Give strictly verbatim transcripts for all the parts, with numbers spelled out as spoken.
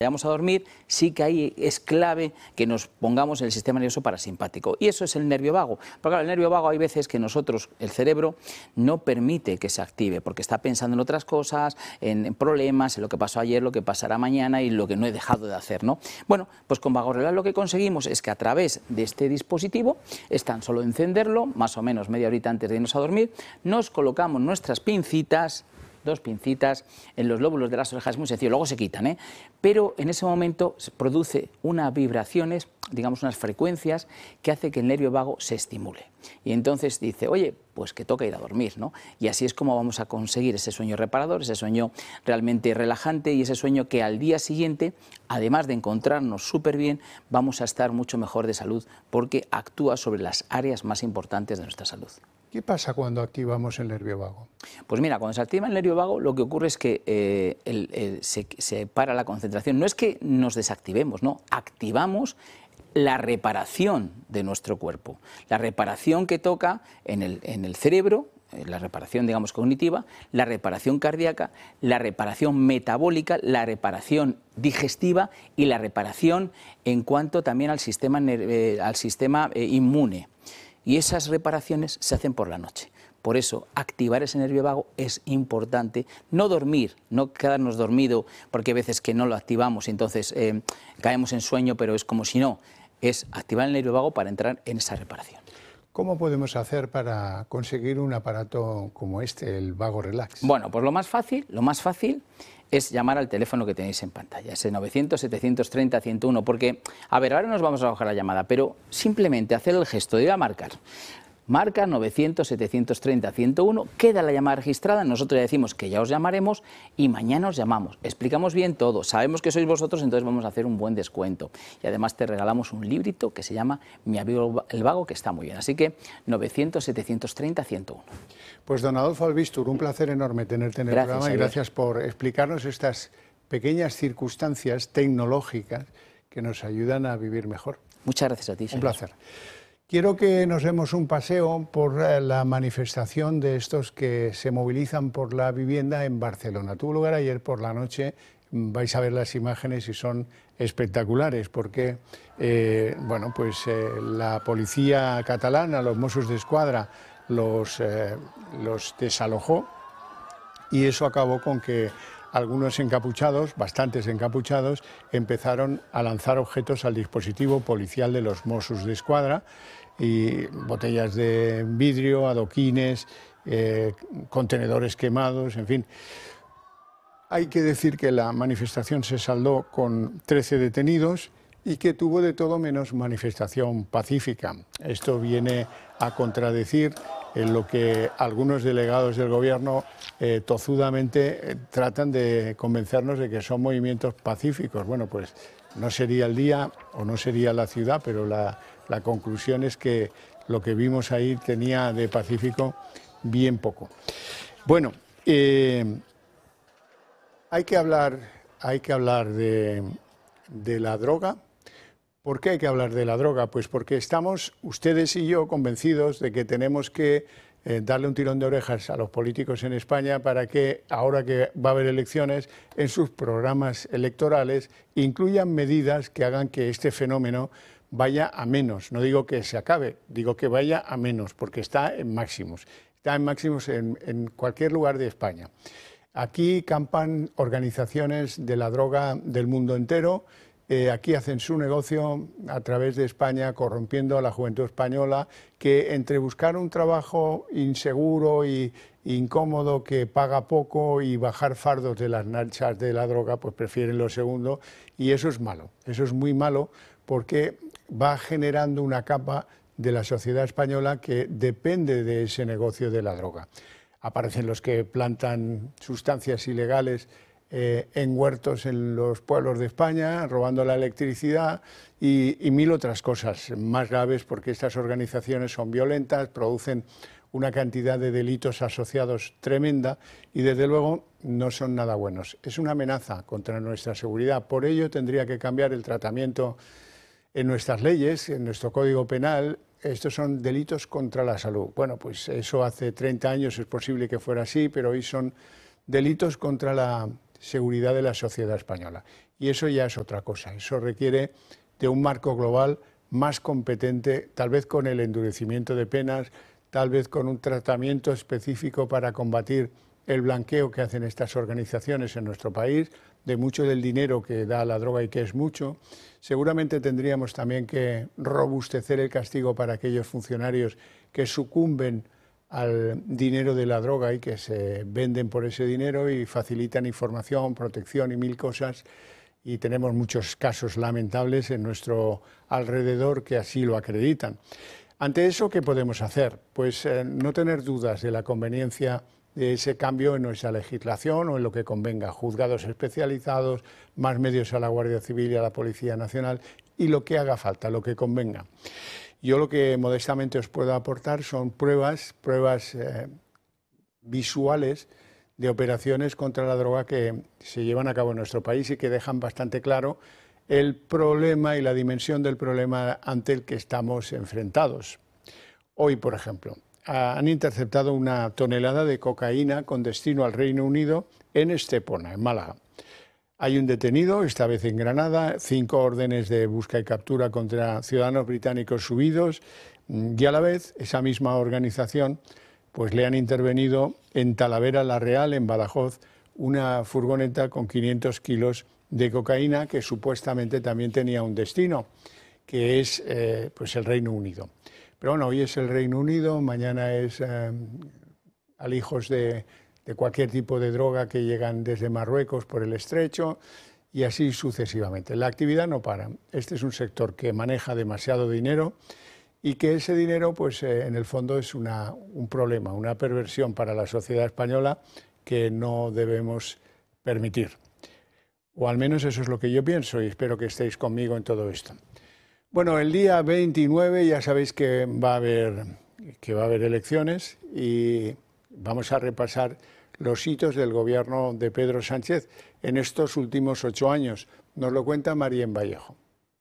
vayamos a dormir, sí que ahí es clave que nos pongamos en el sistema nervioso parasimpático. Y eso es el nervio vago. Porque claro, el nervio vago hay veces que nosotros, el cerebro, no permite que se active, porque está pensando en otras cosas, en problemas, en lo que pasó ayer, lo que pasará mañana y lo que no he dejado de hacer, ¿no? Bueno, pues con Vago Relax lo que conseguimos es que a través de este dispositivo, es tan solo encenderlo, más o menos media horita antes de irnos a dormir, nos colocamos nuestras pincitas, dos pincitas en los lóbulos de las orejas, es muy sencillo, luego se quitan, ¿eh? Pero en ese momento se produce unas vibraciones, digamos unas frecuencias, que hace que el nervio vago se estimule. Y entonces dice, oye, pues que toca ir a dormir, ¿no? Y así es como vamos a conseguir ese sueño reparador, ese sueño realmente relajante y ese sueño que al día siguiente, además de encontrarnos súper bien, vamos a estar mucho mejor de salud porque actúa sobre las áreas más importantes de nuestra salud. ¿Qué pasa cuando activamos el nervio vago? Pues mira, cuando se activa el nervio vago, lo que ocurre es que eh, el, el, se, se para la concentración. No es que nos desactivemos, no, activamos la reparación de nuestro cuerpo, la reparación que toca en el, en el cerebro, la reparación, digamos, cognitiva, la reparación cardíaca, la reparación metabólica, la reparación digestiva y la reparación en cuanto también al sistema, eh, al sistema eh, inmune. Y esas reparaciones se hacen por la noche. Por eso, activar ese nervio vago es importante. No dormir, no quedarnos dormido, porque hay veces que no lo activamos y entonces eh, caemos en sueño, pero es como si no. Es activar el nervio vago para entrar en esa reparación. ¿Cómo podemos hacer para conseguir un aparato como este, el Vago Relax? Bueno, pues lo más fácil, lo más fácil es llamar al teléfono que tenéis en pantalla, ese novecientos, setecientos treinta, ciento uno, porque, a ver, ahora nos vamos a bajar la llamada, pero simplemente hacer el gesto de ir a marcar. Marca novecientos, setecientos treinta, ciento uno, queda la llamada registrada, nosotros ya decimos que ya os llamaremos y mañana os llamamos. Explicamos bien todo, sabemos que sois vosotros, entonces vamos a hacer un buen descuento. Y además te regalamos un librito que se llama Mi amigo el vago, que está muy bien. Así que novecientos, setecientos treinta, ciento uno. Pues don Adolfo Albistur, un placer enorme tenerte en el Gracias, programa y Javier. gracias por explicarnos estas pequeñas circunstancias tecnológicas que nos ayudan a vivir mejor. Muchas gracias a ti, Un Javier. placer. Quiero que nos demos un paseo por la manifestación de estos que se movilizan por la vivienda en Barcelona. Tuvo lugar ayer por la noche, vais a ver las imágenes y son espectaculares porque eh, bueno, pues, eh, la policía catalana, los Mossos d'Esquadra, los, eh, los desalojó y eso acabó con que algunos encapuchados, bastantes encapuchados, empezaron a lanzar objetos al dispositivo policial de los Mossos d'Esquadra, y botellas de vidrio, adoquines, eh, contenedores quemados, en fin. Hay que decir que la manifestación se saldó con trece detenidos y que tuvo de todo menos manifestación pacífica. Esto viene a contradecir en lo que algunos delegados del gobierno eh, tozudamente eh, tratan de convencernos de que son movimientos pacíficos. Bueno, pues no sería el día o no sería la ciudad, pero la, la conclusión es que lo que vimos ahí tenía de pacífico bien poco. Bueno, eh, hay que hablar, hay que hablar de, de la droga. ¿Por qué hay que hablar de la droga? Pues porque estamos, ustedes y yo, convencidos de que tenemos que eh, darle un tirón de orejas a los políticos en España para que, ahora que va a haber elecciones, en sus programas electorales incluyan medidas que hagan que este fenómeno vaya a menos. No digo que se acabe, digo que vaya a menos, porque está en máximos. Está en máximos en, en cualquier lugar de España. Aquí campan organizaciones de la droga del mundo entero. Eh, aquí hacen su negocio a través de España, corrompiendo a la juventud española, que entre buscar un trabajo inseguro e incómodo que paga poco y bajar fardos de las nachas de la droga, pues prefieren lo segundo, y eso es malo, eso es muy malo porque va generando una capa de la sociedad española que depende de ese negocio de la droga. Aparecen los que plantan sustancias ilegales Eh, en huertos en los pueblos de España, robando la electricidad y, y mil otras cosas más graves, porque estas organizaciones son violentas, producen una cantidad de delitos asociados tremenda y desde luego no son nada buenos. Es una amenaza contra nuestra seguridad. Por ello tendría que cambiar el tratamiento en nuestras leyes, en nuestro Código Penal. Estos son delitos contra la salud. Bueno, pues eso hace treinta años es posible que fuera así, pero hoy son delitos contra la seguridad de la sociedad española. Y eso ya es otra cosa, eso requiere de un marco global más competente, tal vez con el endurecimiento de penas, tal vez con un tratamiento específico para combatir el blanqueo que hacen estas organizaciones en nuestro país, de mucho del dinero que da la droga y que es mucho. Seguramente tendríamos también que robustecer el castigo para aquellos funcionarios que sucumben al dinero de la droga y que se venden por ese dinero y facilitan información, protección y mil cosas. Y tenemos muchos casos lamentables en nuestro alrededor que así lo acreditan. Ante eso, ¿qué podemos hacer? Pues eh, no tener dudas de la conveniencia de ese cambio en nuestra legislación o en lo que convenga, juzgados especializados, más medios a la Guardia Civil y a la Policía Nacional y lo que haga falta, lo que convenga. Yo lo que modestamente os puedo aportar son pruebas, pruebas eh, visuales de operaciones contra la droga que se llevan a cabo en nuestro país y que dejan bastante claro el problema y la dimensión del problema ante el que estamos enfrentados. Hoy, por ejemplo, han interceptado una tonelada de cocaína con destino al Reino Unido en Estepona, en Málaga. Hay un detenido, esta vez en Granada, cinco órdenes de busca y captura contra ciudadanos británicos subidos y a la vez esa misma organización pues le han intervenido en Talavera la Real, en Badajoz, una furgoneta con quinientos kilos de cocaína que supuestamente también tenía un destino, que es eh, pues el Reino Unido. Pero bueno, hoy es el Reino Unido, mañana es eh, alijos de, de cualquier tipo de droga que llegan desde Marruecos por el estrecho y así sucesivamente. La actividad no para. Este es un sector que maneja demasiado dinero y que ese dinero, pues eh, en el fondo es una, un problema, una perversión para la sociedad española que no debemos permitir. O al menos eso es lo que yo pienso y espero que estéis conmigo en todo esto. Bueno, el día veintinueve ya sabéis que va a haber, que va a haber elecciones y vamos a repasar los hitos del gobierno de Pedro Sánchez en estos últimos ocho años. Nos lo cuenta Marien Vallejo.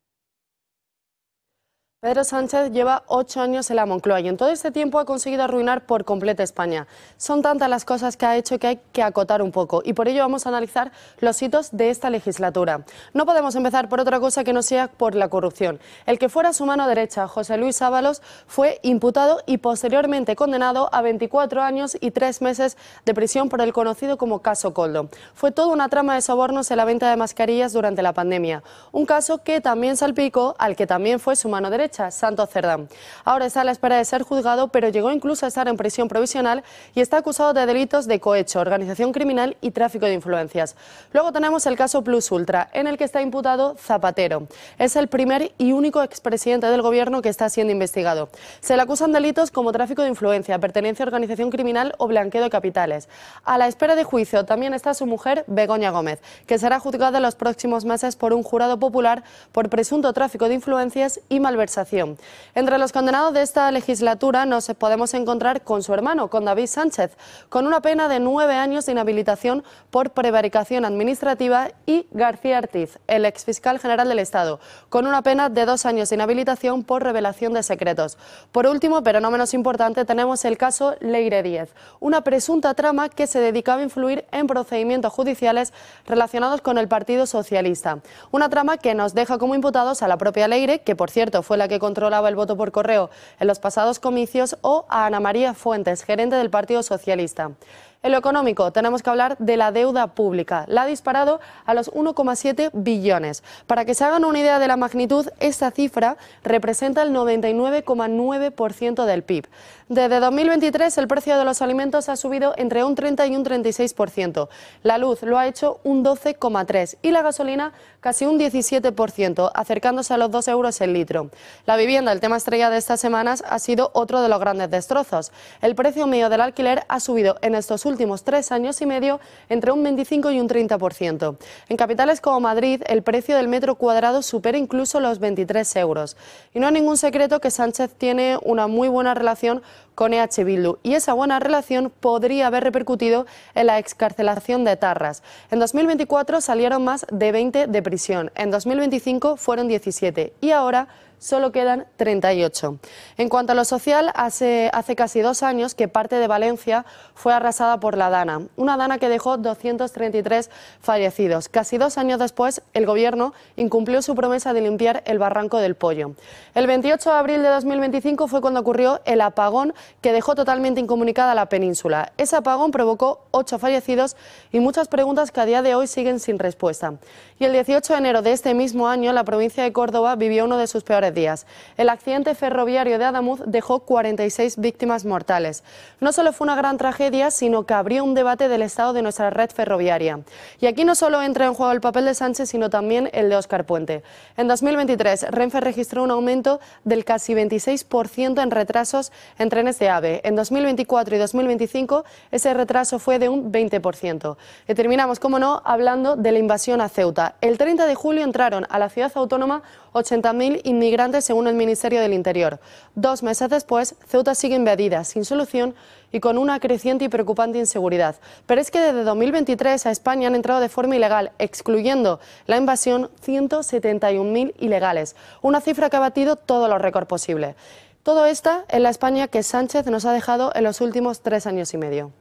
Pedro Sánchez lleva ocho años en la Moncloa y en todo este tiempo ha conseguido arruinar por completo España. Son tantas las cosas que ha hecho que hay que acotar un poco y por ello vamos a analizar los hitos de esta legislatura. No podemos empezar por otra cosa que no sea por la corrupción. El que fuera su mano derecha, José Luis Ábalos, fue imputado y posteriormente condenado a veinticuatro años y tres meses de prisión por el conocido como caso Koldo. Fue toda una trama de sobornos en la venta de mascarillas durante la pandemia. Un caso que también salpicó al que también fue su mano derecha, Santos Cerdán. Ahora está a la espera de ser juzgado, pero llegó incluso a estar en prisión provisional y está acusado de delitos de cohecho, organización criminal y tráfico de influencias. Luego tenemos el caso Plus Ultra, en el que está imputado Zapatero. Es el primer y único expresidente del gobierno que está siendo investigado. Se le acusan delitos como tráfico de influencia, pertenencia a organización criminal o blanqueo de capitales. A la espera de juicio también está su mujer, Begoña Gómez, que será juzgada en los próximos meses por un jurado popular por presunto tráfico de influencias y malversación. Entre los condenados de esta legislatura nos podemos encontrar con su hermano, con David Sánchez, con una pena de nueve años de inhabilitación por prevaricación administrativa, y García Ortiz, el exfiscal general del Estado, con una pena de dos años de inhabilitación por revelación de secretos. Por último, pero no menos importante, tenemos el caso Leire Díez, una presunta trama que se dedicaba a influir en procedimientos judiciales relacionados con el Partido Socialista. Una trama que nos deja como imputados a la propia Leire, que por cierto fue la que controlaba el voto por correo en los pasados comicios, o a Ana María Fuentes, gerente del Partido Socialista. En lo económico, tenemos que hablar de la deuda pública. La ha disparado a los uno coma siete billones. Para que se hagan una idea de la magnitud, esta cifra representa el noventa y nueve coma nueve por ciento del P I B. Desde dos mil veintitrés, el precio de los alimentos ha subido entre un treinta y un treinta y seis por ciento. La luz lo ha hecho un doce coma tres por ciento y la gasolina casi un diecisiete por ciento, acercándose a los dos euros el litro. La vivienda, el tema estrella de estas semanas, ha sido otro de los grandes destrozos. El precio medio del alquiler ha subido en estos últimos tres años y medio entre un veinticinco y un treinta por ciento. En capitales como Madrid, el precio del metro cuadrado supera incluso los veintitrés euros. Y no es ningún secreto que Sánchez tiene una muy buena relación con E H Bildu, y esa buena relación podría haber repercutido en la excarcelación de etarras. En dos mil veinticuatro salieron más de veinte de prisión, en dos mil veinticinco fueron diecisiete y ahora solo quedan treinta y ocho. En cuanto a lo social, hace, hace casi dos años que parte de Valencia fue arrasada por la Dana, una Dana que dejó doscientos treinta y tres fallecidos. Casi dos años después, el Gobierno incumplió su promesa de limpiar el Barranco del Pollo. El veintiocho de abril de dos mil veinticinco fue cuando ocurrió el apagón que dejó totalmente incomunicada la península. Ese apagón provocó ocho fallecidos y muchas preguntas que a día de hoy siguen sin respuesta. Y el dieciocho de enero de este mismo año, la provincia de Córdoba vivió uno de sus peores días. El accidente ferroviario de Adamuz dejó cuarenta y seis víctimas mortales. No solo fue una gran tragedia, sino que abrió un debate del estado de nuestra red ferroviaria. Y aquí no solo entra en juego el papel de Sánchez, sino también el de Óscar Puente. En dos mil veintitrés, Renfe registró un aumento del casi veintiséis por ciento en retrasos en trenes de AVE. En dos mil veinticuatro y dos mil veinticinco, ese retraso fue de un veinte por ciento. Y terminamos, como no, hablando de la invasión a Ceuta. El treinta de julio entraron a la ciudad autónoma ochenta mil inmigrantes según el Ministerio del Interior. Dos meses después, Ceuta sigue invadida, sin solución y con una creciente y preocupante inseguridad. Pero es que desde dos mil veintitrés a España han entrado de forma ilegal, excluyendo la invasión, ciento setenta y un mil ilegales, una cifra que ha batido todos los récords posibles. Todo esto en la España que Sánchez nos ha dejado en los últimos tres años y medio.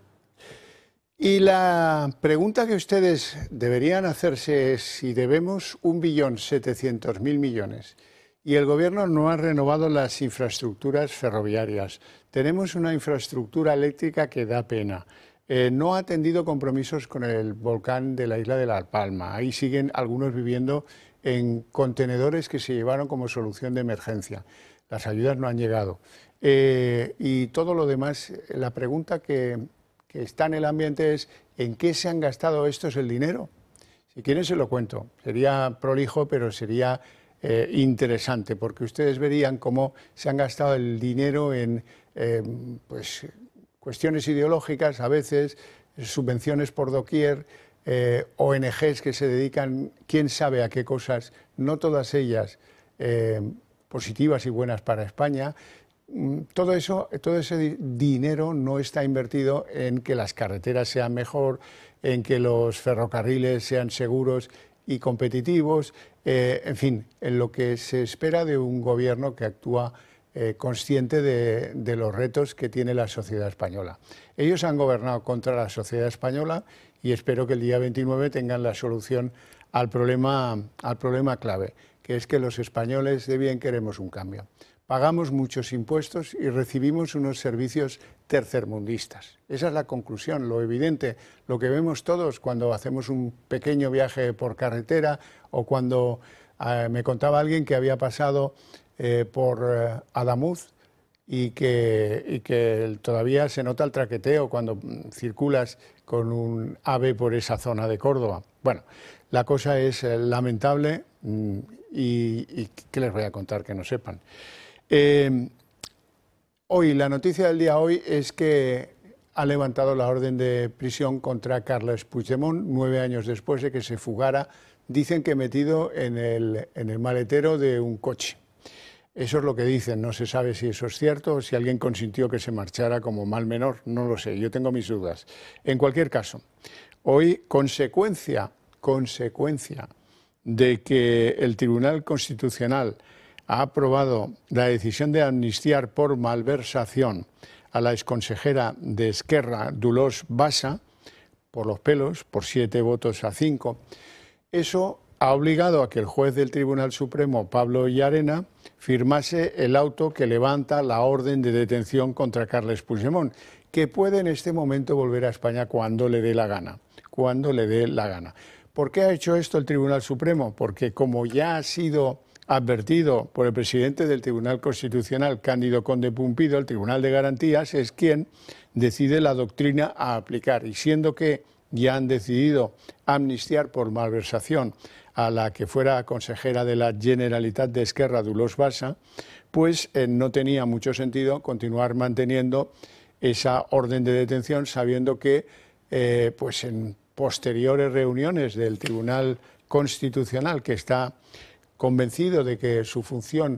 Y la pregunta que ustedes deberían hacerse es si debemos un billón setecientos mil millones y el Gobierno no ha renovado las infraestructuras ferroviarias. Tenemos una infraestructura eléctrica que da pena. Eh, no ha atendido compromisos con el volcán de la isla de La Palma. Ahí siguen algunos viviendo en contenedores que se llevaron como solución de emergencia. Las ayudas no han llegado. Eh, y todo lo demás, la pregunta que... que está en el ambiente es ¿en qué se han gastado estos el dinero? Si quieren se lo cuento, sería prolijo pero sería eh, interesante porque ustedes verían cómo se han gastado el dinero en eh, pues, cuestiones ideológicas a veces, subvenciones por doquier, eh, O N Ges que se dedican quién sabe a qué cosas, no todas ellas eh, positivas y buenas para España. Todo eso, todo ese dinero no está invertido en que las carreteras sean mejor, en que los ferrocarriles sean seguros y competitivos, eh, en fin, en lo que se espera de un gobierno que actúa eh, consciente de, de los retos que tiene la sociedad española. Ellos han gobernado contra la sociedad española y espero que el día veintinueve tengan la solución al problema, al problema clave, que es que los españoles de bien queremos un cambio. Pagamos muchos impuestos y recibimos unos servicios tercermundistas. Esa es la conclusión, lo evidente, lo que vemos todos cuando hacemos un pequeño viaje por carretera o cuando eh, me contaba alguien que había pasado eh, por eh, Adamuz y que, y que todavía se nota el traqueteo cuando circulas con un AVE por esa zona de Córdoba. Bueno, la cosa es eh, lamentable y, y ¿qué les voy a contar que no sepan? Eh, hoy, la noticia del día hoy es que ha levantado la orden de prisión contra Carles Puigdemont, nueve años después de que se fugara, dicen que metido en el, en el maletero de un coche. Eso es lo que dicen, no se sabe si eso es cierto o si alguien consintió que se marchara como mal menor, no lo sé, yo tengo mis dudas. En cualquier caso, hoy, consecuencia, consecuencia de que el Tribunal Constitucional ha aprobado la decisión de amnistiar por malversación a la exconsejera de Esquerra, Dolors Bassa, por los pelos, por siete votos a cinco. Eso ha obligado a que el juez del Tribunal Supremo, Pablo Llarena, firmase el auto que levanta la orden de detención contra Carles Puigdemont, que puede en este momento volver a España cuando le dé la gana, cuando le dé la gana. ¿Por qué ha hecho esto el Tribunal Supremo? Porque como ya ha sido advertido por el presidente del Tribunal Constitucional, Cándido Conde Pumpido, el Tribunal de Garantías es quien decide la doctrina a aplicar. Y siendo que ya han decidido amnistiar por malversación a la que fuera consejera de la Generalitat de Esquerra, Dolors Bassa, pues eh, no tenía mucho sentido continuar manteniendo esa orden de detención, sabiendo que eh, pues en posteriores reuniones del Tribunal Constitucional, que está convencido de que su función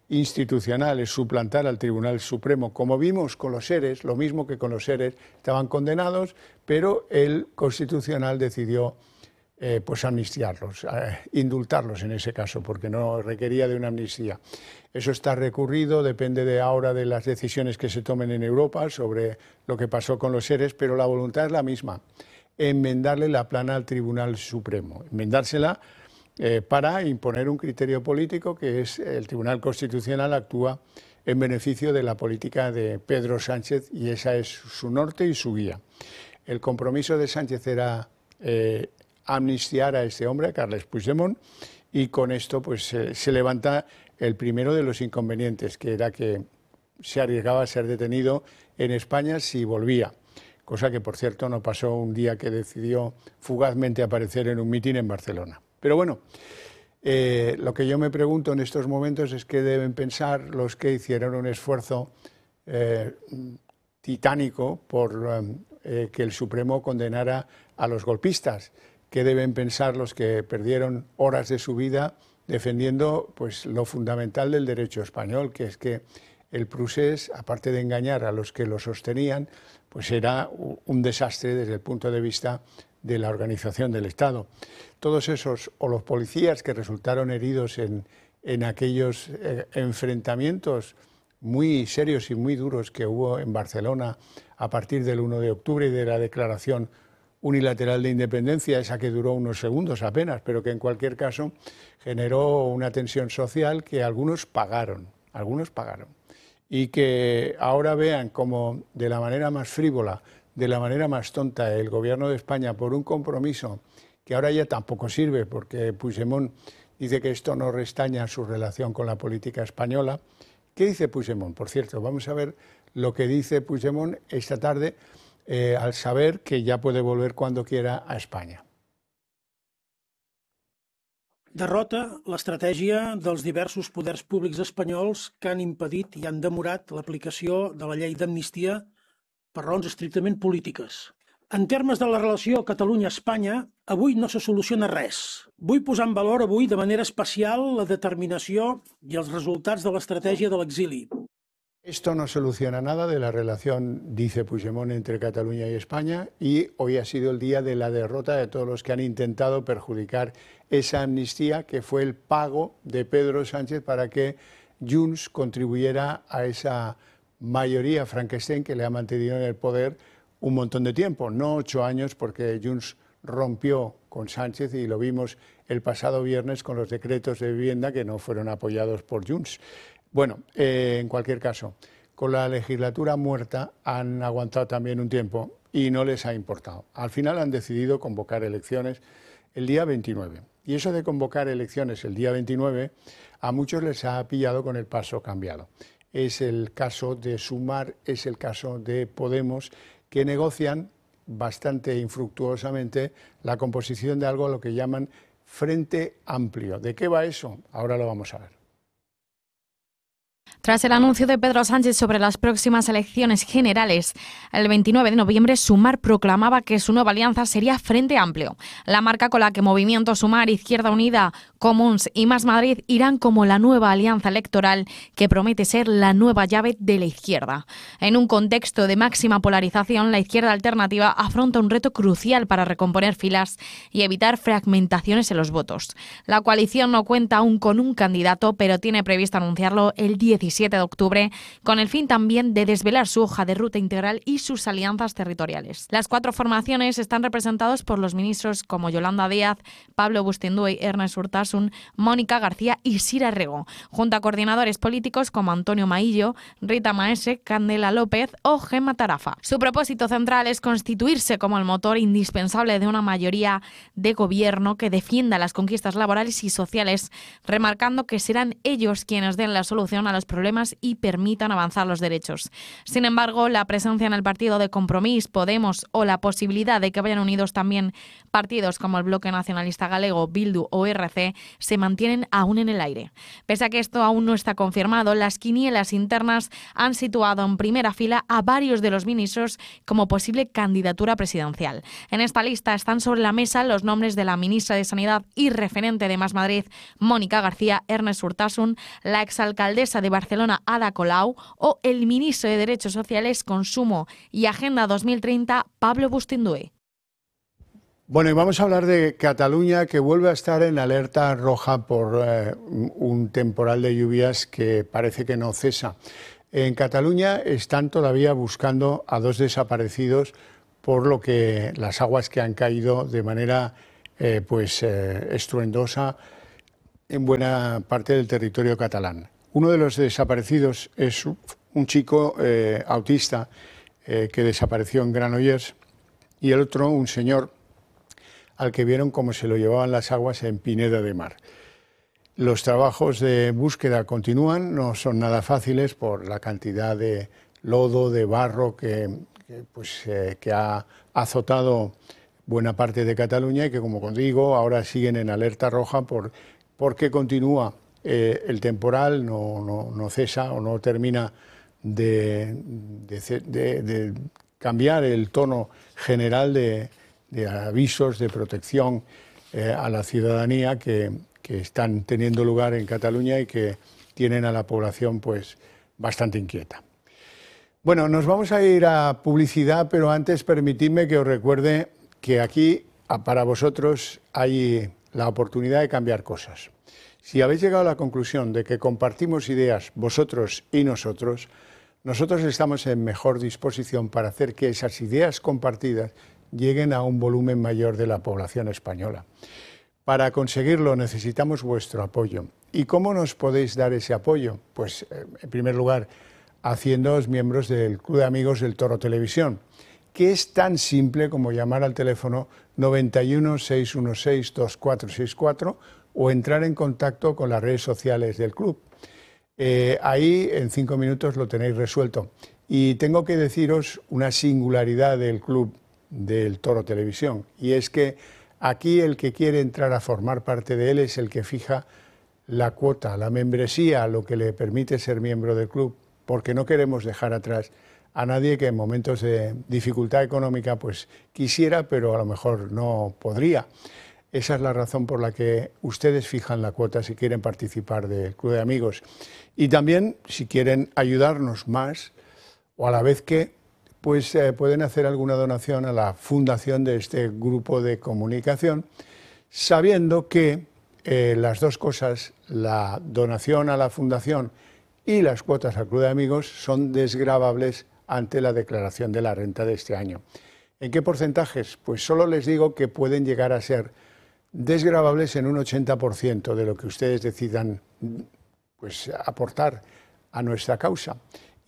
institucional es suplantar al Tribunal Supremo. Como vimos con los seres, lo mismo que con los seres, estaban condenados, pero el Constitucional decidió eh, pues amnistiarlos, eh, indultarlos en ese caso, porque no requería de una amnistía. Eso está recurrido, depende de ahora de las decisiones que se tomen en Europa sobre lo que pasó con los seres, pero la voluntad es la misma, enmendarle la plana al Tribunal Supremo, enmendársela Eh, para imponer un criterio político que es el Tribunal Constitucional actúa en beneficio de la política de Pedro Sánchez y esa es su norte y su guía. El compromiso de Sánchez era eh, amnistiar a este hombre, a Carles Puigdemont, y con esto pues eh, se levanta el primero de los inconvenientes, que era que se arriesgaba a ser detenido en España si volvía, cosa que por cierto no pasó un día que decidió fugazmente aparecer en un mitin en Barcelona. Pero bueno, eh, lo que yo me pregunto en estos momentos es qué deben pensar los que hicieron un esfuerzo eh, titánico por eh, que el Supremo condenara a los golpistas. ¿Qué deben pensar los que perdieron horas de su vida defendiendo pues, lo fundamental del derecho español, que es que el procés, aparte de engañar a los que lo sostenían, pues era un desastre desde el punto de vista de la organización del Estado. Todos esos, o los policías que resultaron heridos en, en aquellos eh, enfrentamientos muy serios y muy duros que hubo en Barcelona a partir del uno de octubre y de la declaración unilateral de independencia, esa que duró unos segundos apenas, pero que en cualquier caso generó una tensión social que algunos pagaron, algunos pagaron. Y que ahora vean como de la manera más frívola, de la manera más tonta, el Gobierno de España, por un compromiso que ahora ya tampoco sirve, porque Puigdemont dice que esto no restaña su relación con la política española. ¿Qué dice Puigdemont? Por cierto, vamos a ver lo que dice Puigdemont esta tarde, eh, al saber que ya puede volver cuando quiera a España. Derrota l'estratègia dels diversos poders públics espanyols que han impedit i han demorat l'aplicació de la llei d'amnistia per raons estrictament polítiques. En termes de la relació Catalunya-Espanya, avui no se soluciona res. Vull posar en valor avui de manera especial la determinació i els resultats de l'estratègia de l'exili. Esto no soluciona nada de la relación, dice Puigdemont, entre Cataluña y España, y hoy ha sido el día de la derrota de todos los que han intentado perjudicar esa amnistía que fue el pago de Pedro Sánchez para que Junts contribuyera a esa mayoría Frankenstein que le ha mantenido en el poder un montón de tiempo, no ocho años, porque Junts rompió con Sánchez y lo vimos el pasado viernes con los decretos de vivienda que no fueron apoyados por Junts. Bueno, eh, en cualquier caso, con la legislatura muerta han aguantado también un tiempo y no les ha importado. Al final han decidido convocar elecciones el día veintinueve. Y eso de convocar elecciones el día veintinueve a muchos les ha pillado con el paso cambiado. Es el caso de Sumar, es el caso de Podemos, que negocian bastante infructuosamente la composición de algo a lo que llaman Frente Amplio. ¿De qué va eso? Ahora lo vamos a ver. Tras el anuncio de Pedro Sánchez sobre las próximas elecciones generales, el veintinueve de noviembre, Sumar proclamaba que su nueva alianza sería Frente Amplio, la marca con la que Movimiento Sumar, Izquierda Unida, Comuns y Más Madrid irán como la nueva alianza electoral que promete ser la nueva llave de la izquierda. En un contexto de máxima polarización, la izquierda alternativa afronta un reto crucial para recomponer filas y evitar fragmentaciones en los votos. La coalición no cuenta aún con un candidato, pero tiene previsto anunciarlo el diecisiete de octubre, con el fin también de desvelar su hoja de ruta integral y sus alianzas territoriales. Las cuatro formaciones están representadas por los ministros como Yolanda Díaz, Pablo Bustinduy, Ernest Urtasun, Mónica García y Sira Rego, junto a coordinadores políticos como Antonio Maillo, Rita Maese, Candela López o Gemma Tarafa. Su propósito central es constituirse como el motor indispensable de una mayoría de gobierno que defienda las conquistas laborales y sociales, remarcando que serán ellos quienes den la solución a los problemas problemas y permitan avanzar los derechos. Sin embargo, la presencia en el partido de Compromís, Podemos o la posibilidad de que vayan unidos también partidos como el Bloque Nacionalista Galego, Bildu o R C se mantienen aún en el aire. Pese a que esto aún no está confirmado, las quinielas internas han situado en primera fila a varios de los ministros como posible candidatura presidencial. En esta lista están sobre la mesa los nombres de la ministra de Sanidad y referente de Más Madrid, Mónica García, Ernest Urtasun, la exalcaldesa de Barcelona, Ada Colau, o el ministro de Derechos Sociales, Consumo y Agenda dos mil treinta, Pablo Bustindué. Bueno, y vamos a hablar de Cataluña, que vuelve a estar en alerta roja por eh, un temporal de lluvias que parece que no cesa. En Cataluña están todavía buscando a dos desaparecidos por lo que las aguas que han caído de manera eh, pues, eh, estruendosa en buena parte del territorio catalán. Uno de los desaparecidos es un chico eh, autista eh, que desapareció en Granollers y el otro, un señor al que vieron cómo se lo llevaban las aguas en Pineda de Mar. Los trabajos de búsqueda continúan, no son nada fáciles por la cantidad de lodo, de barro que, que, pues, eh, que ha azotado buena parte de Cataluña y que, como digo, ahora siguen en alerta roja por, porque continúa eh, el temporal, no, no, no cesa o no termina de, de, de, de cambiar el tono general de de avisos de protección eh, a la ciudadanía que, que están teniendo lugar en Cataluña y que tienen a la población pues bastante inquieta. Bueno, nos vamos a ir a publicidad, pero antes permitidme que os recuerde que aquí para vosotros hay la oportunidad de cambiar cosas. Si habéis llegado a la conclusión de que compartimos ideas vosotros y nosotros, nosotros estamos en mejor disposición para hacer que esas ideas compartidas lleguen a un volumen mayor de la población española. Para conseguirlo necesitamos vuestro apoyo. ¿Y cómo nos podéis dar ese apoyo? Pues, en primer lugar, haciéndoos miembros del Club de Amigos del Toro Televisión, que es tan simple como llamar al teléfono noventa y uno, seiscientos dieciséis, veinticuatro sesenta y cuatro o entrar en contacto con las redes sociales del club. Eh, ahí, en cinco minutos, lo tenéis resuelto. Y tengo que deciros una singularidad del Club del Toro Televisión, y es que aquí el que quiere entrar a formar parte de él es el que fija la cuota, la membresía, lo que le permite ser miembro del club, porque no queremos dejar atrás a nadie que en momentos de dificultad económica pues quisiera, pero a lo mejor no podría. Esa es la razón por la que ustedes fijan la cuota si quieren participar del Club de Amigos. Y también si quieren ayudarnos más, o a la vez que pues eh, pueden hacer alguna donación a la fundación de este grupo de comunicación, sabiendo que eh, las dos cosas, la donación a la fundación y las cuotas al Club de Amigos, son desgravables ante la declaración de la renta de este año. ¿En qué porcentajes? Pues solo les digo que pueden llegar a ser desgravables en un ochenta por ciento de lo que ustedes decidan pues, aportar a nuestra causa.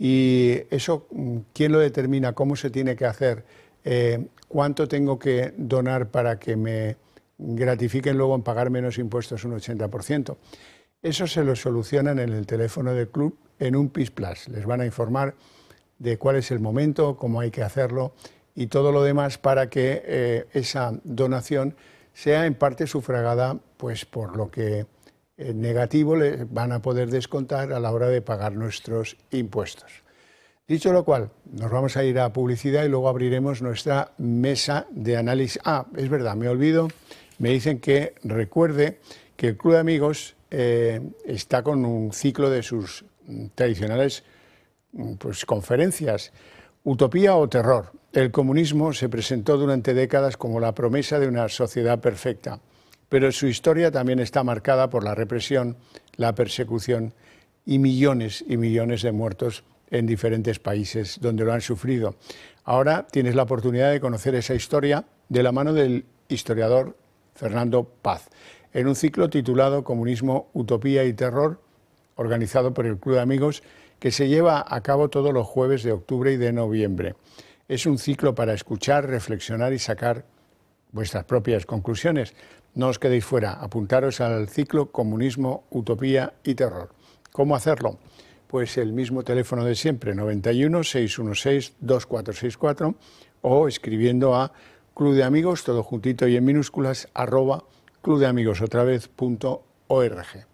Y eso, ¿quién lo determina? ¿Cómo se tiene que hacer? Eh, ¿Cuánto tengo que donar para que me gratifiquen luego en pagar menos impuestos un ochenta por ciento? Eso se lo solucionan en el teléfono del club en un P I S Plus. Les van a informar de cuál es el momento, cómo hay que hacerlo y todo lo demás para que eh, esa donación sea en parte sufragada pues, por lo que negativo le van a poder descontar a la hora de pagar nuestros impuestos. Dicho lo cual, nos vamos a ir a publicidad y luego abriremos nuestra mesa de análisis. Ah, es verdad, me olvido, me dicen que recuerde que el Club de Amigos eh, está con un ciclo de sus tradicionales pues, conferencias, Utopía o Terror. El comunismo se presentó durante décadas como la promesa de una sociedad perfecta, pero su historia también está marcada por la represión, la persecución y millones y millones de muertos en diferentes países donde lo han sufrido. Ahora tienes la oportunidad de conocer esa historia de la mano del historiador Fernando Paz, en un ciclo titulado Comunismo, Utopía y Terror, organizado por el Club de Amigos, que se lleva a cabo todos los jueves de octubre y de noviembre. Es un ciclo para escuchar, reflexionar y sacar vuestras propias conclusiones. No os quedéis fuera, apuntaros al ciclo Comunismo, Utopía y Terror. ¿Cómo hacerlo? pues el mismo teléfono de siempre, noventa y uno, seiscientos dieciséis, veinticuatro sesenta y cuatro, o escribiendo a Club de Amigos, todo juntito y en minúsculas, arroba club de amigos otra vez punto org.